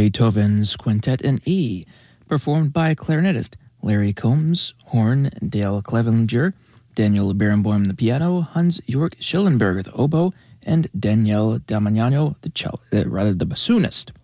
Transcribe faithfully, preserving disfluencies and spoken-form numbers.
Beethoven's Quintet in E, performed by clarinetist Larry Combs, horn, Dale Clevenger, Daniel Barenboim the piano, Hans-Jörg Schillenberger the oboe, and Danielle Damiano the cello, uh, rather the bassoonist.